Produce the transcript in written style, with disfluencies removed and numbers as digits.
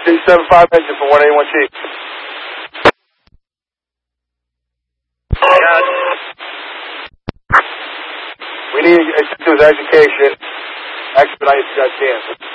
275 engine for 181 Chief. Yeah. We need to do his education. Expedite if you guys can.